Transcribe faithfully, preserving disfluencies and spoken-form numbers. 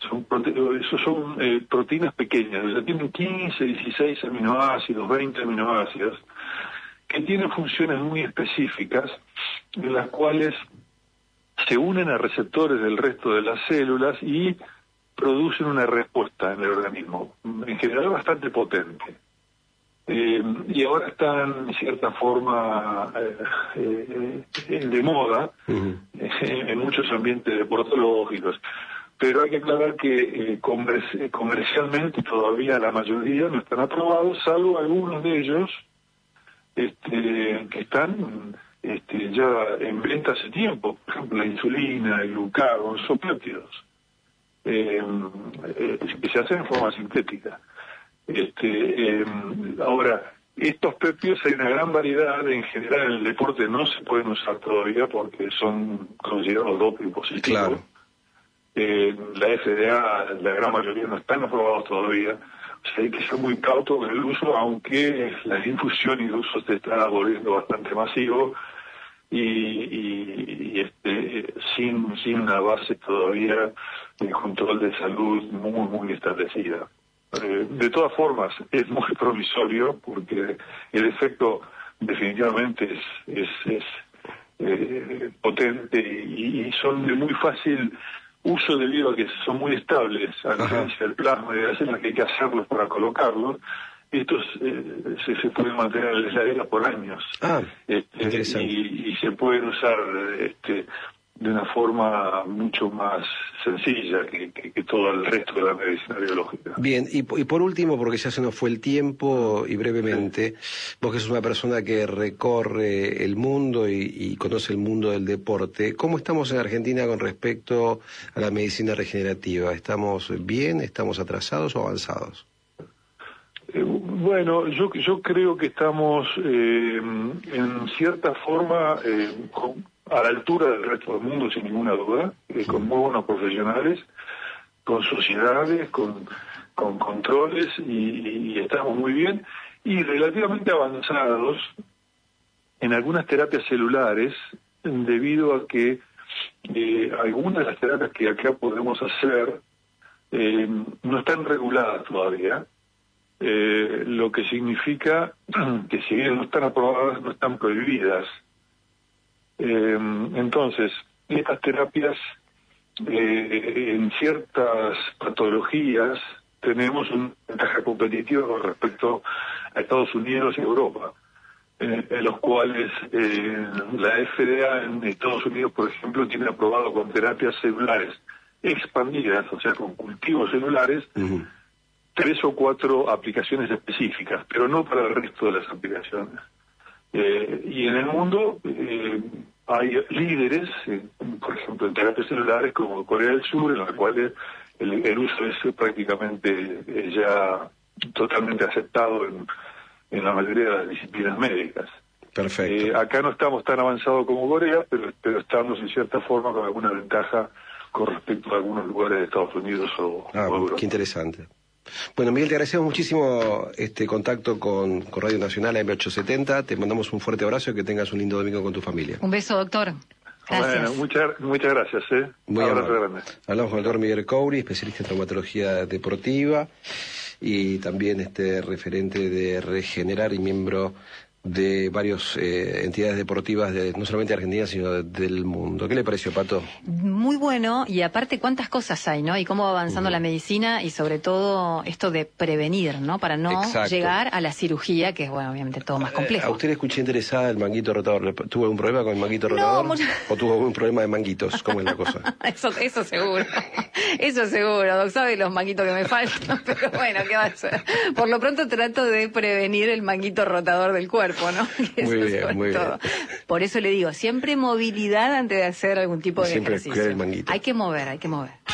Son, prote esos son eh, proteínas pequeñas, o sea, tienen quince, dieciséis aminoácidos, veinte aminoácidos, que tienen funciones muy específicas, en las cuales se unen a receptores del resto de las células y producen una respuesta en el organismo, en general bastante potente. Eh, y ahora están, en cierta forma, eh, eh, de moda uh-huh. eh, en muchos ambientes deportológicos. Pero hay que aclarar que eh, comer comercialmente todavía la mayoría no están aprobados, salvo algunos de ellos este, que están este, ya en venta hace tiempo. Por ejemplo, la insulina, el glucagón, son péptidos eh, eh, que se hacen en forma sintética. Este, eh, ahora, estos péptidos hay una gran variedad, en general en el deporte no se pueden usar todavía porque son considerados doping positivos. Claro. Eh, la F D A, la gran mayoría no están aprobados todavía, o sea, hay que ser muy cauto con el uso, aunque la difusión y el uso se está volviendo bastante masivo y, y, y este, sin, sin una base todavía de control de salud muy, muy establecida. Eh, de todas formas, es muy provisorio porque el efecto definitivamente es, es, es eh, potente y, y son de muy fácil uso debido a que son muy estables, a diferencia del plasma y de la célula, que hay que hacerlos para colocarlos. Estos eh, se, se pueden mantener en la heladera por años. Ah, este, interesante. Y, y se pueden usar este, de una forma mucho más sencilla que, que, que todo el resto de la medicina biológica. Bien, y, y por último, porque ya se nos fue el tiempo, y brevemente, sí. Vos que sos una persona que recorre el mundo y, y conoce el mundo del deporte, ¿cómo estamos en Argentina con respecto a la medicina regenerativa? ¿Estamos bien, estamos atrasados o avanzados? Eh, bueno, yo yo creo que estamos eh, en cierta forma eh, con, a la altura del resto del mundo, sin ninguna duda, eh, con muy buenos profesionales, con sociedades, con, con controles, y, y estamos muy bien, y relativamente avanzados en algunas terapias celulares, debido a que eh, algunas de las terapias que acá podemos hacer eh, no están reguladas todavía. Eh, lo que significa que si bien no están aprobadas, no están prohibidas. Eh, entonces, estas terapias, eh, en ciertas patologías, tenemos una ventaja competitiva con respecto a Estados Unidos y Europa, eh, en los cuales eh, la F D A en Estados Unidos, por ejemplo, tiene aprobado con terapias celulares expandidas, o sea, con cultivos celulares, uh-huh. tres o cuatro aplicaciones específicas, pero no para el resto de las aplicaciones. Eh, y en el mundo eh, hay líderes, eh, por ejemplo, en terapias celulares como Corea del Sur, en las cuales el, el uso es prácticamente eh, ya totalmente aceptado en, en la mayoría de las disciplinas médicas. Perfecto. Eh, acá no estamos tan avanzados como Corea, pero, pero estamos en cierta forma con alguna ventaja con respecto a algunos lugares de Estados Unidos o, ah, o Europa. Qué interesante. Bueno, Miguel, te agradecemos muchísimo este contacto con, con Radio Nacional A M ochocientos setenta. Te mandamos un fuerte abrazo y que tengas un lindo domingo con tu familia. Un beso, doctor. Gracias. Bueno, muchas, muchas gracias. ¿eh? Muy abrazo amable. grande. Hablamos con el doctor Miguel Couri, especialista en traumatología deportiva y también este referente de Regenerar y miembro de varias eh, entidades deportivas, de, no solamente de Argentina, sino de, del mundo. ¿Qué le pareció, Pato? Muy bueno, y aparte cuántas cosas hay, ¿no? Y cómo va avanzando uh-huh. la medicina y sobre todo esto de prevenir, ¿no? Para no Exacto. llegar a la cirugía, que es, bueno, obviamente todo más complejo. ¿A usted le escuché interesada el manguito rotador? ¿Tuvo algún problema con el manguito rotador? No, mucho... ¿O tuvo algún problema de manguitos? ¿Cómo es la cosa? eso, eso seguro. Eso seguro. Doc sabe los manguitos que me faltan, pero bueno, ¿qué va a hacer? Por lo pronto trato de prevenir el manguito rotador del cuerpo, ¿no? Muy bien, muy todo. bien. Por eso le digo, siempre movilidad antes de hacer algún tipo de siempre ejercicio. El manguito. Hay que mover, hay que mover.